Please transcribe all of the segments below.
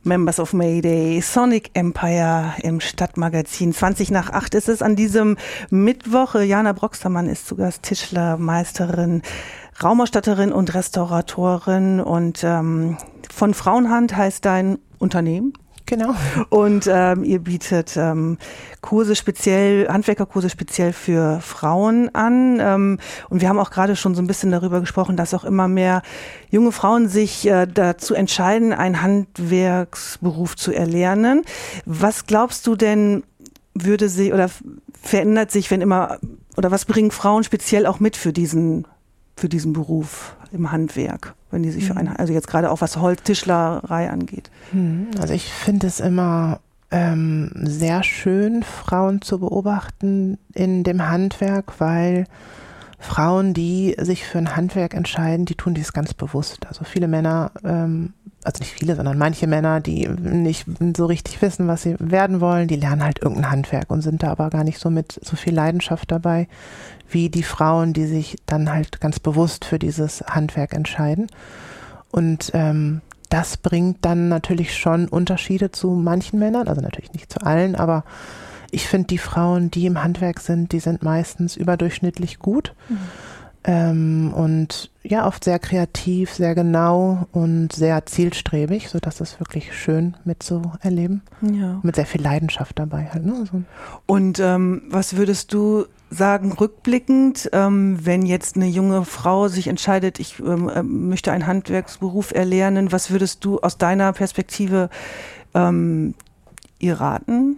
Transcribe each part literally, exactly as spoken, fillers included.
Members of Mayday, Sonic Empire im Stadtmagazin. zwanzig nach acht ist es an diesem Mittwoch. Jana Broxtermann ist zu Gast, Tischlermeisterin, Raumausstatterin und Restauratorin. Und ähm, von Frauenhand heißt dein Unternehmen. Genau. Und ähm, ihr bietet ähm, Kurse speziell, Handwerkerkurse speziell für Frauen an. Ähm, und wir haben auch gerade schon so ein bisschen darüber gesprochen, dass auch immer mehr junge Frauen sich äh, dazu entscheiden, einen Handwerksberuf zu erlernen. Was glaubst du denn, würde sie oder verändert sich, wenn immer, oder was bringen Frauen speziell auch mit für diesen, für diesen Beruf im Handwerk? Wenn die sich für einen, also jetzt gerade auch was Holztischlerei angeht. Also ich finde es immer ähm, sehr schön, Frauen zu beobachten in dem Handwerk, weil Frauen, die sich für ein Handwerk entscheiden, die tun dies ganz bewusst. Also viele Männer, ähm, also nicht viele, sondern manche Männer, die nicht so richtig wissen, was sie werden wollen, die lernen halt irgendein Handwerk und sind da aber gar nicht so mit so viel Leidenschaft dabei, wie die Frauen, die sich dann halt ganz bewusst für dieses Handwerk entscheiden. Und ähm, das bringt dann natürlich schon Unterschiede zu manchen Männern, also natürlich nicht zu allen, aber ich finde, die Frauen, die im Handwerk sind, die sind meistens überdurchschnittlich gut. Mhm. Ähm, und ja, oft sehr kreativ, sehr genau und sehr zielstrebig, sodass es wirklich schön mitzuerleben. Ja. Mit sehr viel Leidenschaft dabei halt. Ne? So. Und ähm, was würdest du sagen, rückblickend, ähm, wenn jetzt eine junge Frau sich entscheidet, ich ähm, möchte einen Handwerksberuf erlernen, was würdest du aus deiner Perspektive ähm, ihr raten?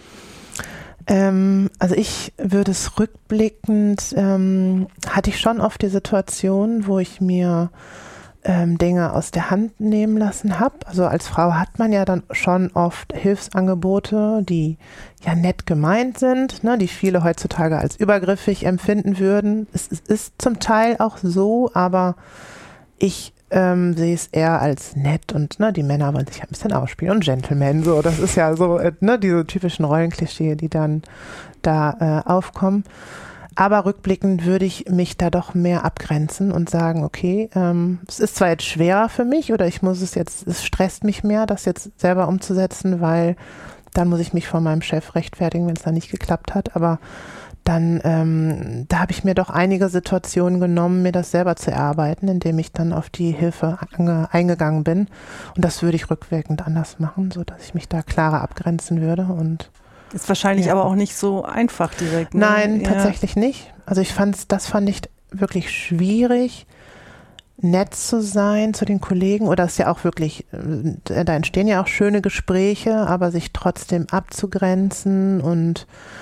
Ähm, also ich würde es rückblickend, ähm, hatte ich schon oft die Situation, wo ich mir ähm, Dinge aus der Hand nehmen lassen habe. Also als Frau hat man ja dann schon oft Hilfsangebote, die ja nett gemeint sind, ne, die viele heutzutage als übergriffig empfinden würden. Es, es ist zum Teil auch so, aber ich Ähm, sehe es eher als nett und ne, die Männer wollen sich ein bisschen ausspielen und Gentlemen, so, das ist ja so, ne, diese typischen Rollenklischee, die dann da äh, aufkommen. Aber rückblickend würde ich mich da doch mehr abgrenzen und sagen, okay, ähm, es ist zwar jetzt schwerer für mich oder ich muss es jetzt, es stresst mich mehr, das jetzt selber umzusetzen, weil dann muss ich mich vor meinem Chef rechtfertigen, wenn es dann nicht geklappt hat, aber dann, ähm, da habe ich mir doch einige Situationen genommen, mir das selber zu erarbeiten, indem ich dann auf die Hilfe ange- eingegangen bin. Und das würde ich rückwirkend anders machen, sodass ich mich da klarer abgrenzen würde. Und ist wahrscheinlich ja. aber auch nicht so einfach direkt. Ne? Nein, ja. tatsächlich nicht. Also ich fand, das fand ich wirklich schwierig, nett zu sein zu den Kollegen, oder es ist ja auch wirklich, da entstehen ja auch schöne Gespräche, aber sich trotzdem abzugrenzen, und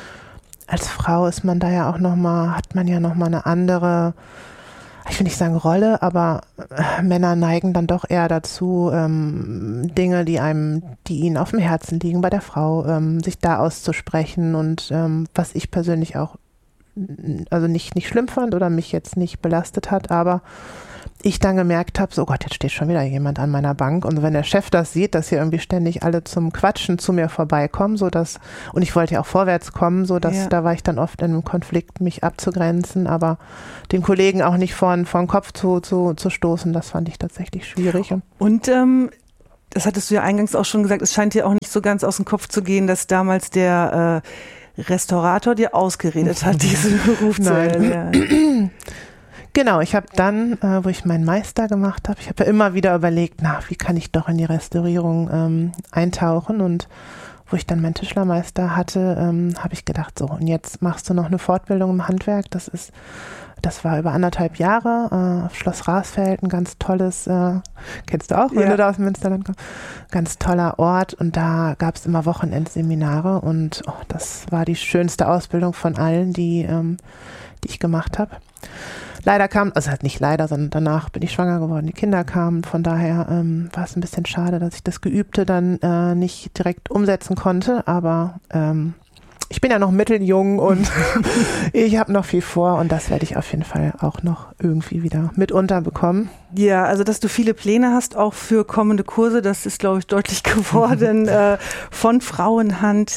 als Frau ist man da ja auch nochmal, hat man ja nochmal eine andere, ich will nicht sagen Rolle, aber äh, Männer neigen dann doch eher dazu, ähm, Dinge, die einem, die ihnen auf dem Herzen liegen, bei der Frau, ähm, sich da auszusprechen, und ähm, was ich persönlich auch, also nicht, nicht schlimm fand oder mich jetzt nicht belastet hat, aber ich dann gemerkt habe, so oh Gott, jetzt steht schon wieder jemand an meiner Bank, und wenn der Chef das sieht, dass hier irgendwie ständig alle zum Quatschen zu mir vorbeikommen, so dass, und ich wollte ja auch vorwärts kommen, so dass, ja. da war ich dann oft in einem Konflikt, mich abzugrenzen, aber den Kollegen auch nicht vor, vor den Kopf zu, zu, zu stoßen, das fand ich tatsächlich schwierig. Und ähm, das hattest du ja eingangs auch schon gesagt, es scheint dir auch nicht so ganz aus dem Kopf zu gehen, dass damals der äh, Restaurator dir ausgeredet hat, diesen Beruf zu erlernen. Genau, ich habe dann, äh, wo ich meinen Meister gemacht habe, ich habe ja immer wieder überlegt, na, wie kann ich doch in die Restaurierung ähm, eintauchen, und wo ich dann meinen Tischlermeister hatte, ähm, habe ich gedacht, so, und jetzt machst du noch eine Fortbildung im Handwerk, das ist, das war über anderthalb Jahre äh, auf Schloss Rasfeld, ein ganz tolles, äh, kennst du auch, wenn ja. du da aus dem Münsterland kommst, ganz toller Ort, und da gab es immer Wochenendseminare, und oh, das war die schönste Ausbildung von allen, die, ähm, die ich gemacht habe. Leider kam, also nicht leider, sondern danach bin ich schwanger geworden, die Kinder kamen, von daher ähm, war es ein bisschen schade, dass ich das Geübte dann äh, nicht direkt umsetzen konnte, aber ähm, ich bin ja noch mitteljung und ich habe noch viel vor, und das werde ich auf jeden Fall auch noch irgendwie wieder mit unterbekommen. Ja, also dass du viele Pläne hast, auch für kommende Kurse, das ist, glaube ich, deutlich geworden äh, von Frauenhand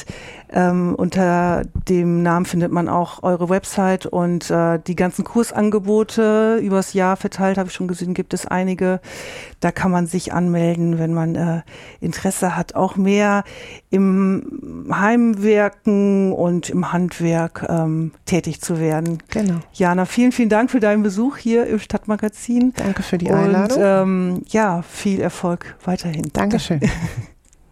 Ähm, unter dem Namen findet man auch eure Website und äh, die ganzen Kursangebote übers Jahr verteilt, habe ich schon gesehen, gibt es einige. Da kann man sich anmelden, wenn man äh, Interesse hat, auch mehr im Heimwerken und im Handwerk ähm, tätig zu werden. Genau. Jana, vielen, vielen Dank für deinen Besuch hier im Stadtmagazin. Danke für die Einladung. Und ähm, ja, viel Erfolg weiterhin. Dankeschön.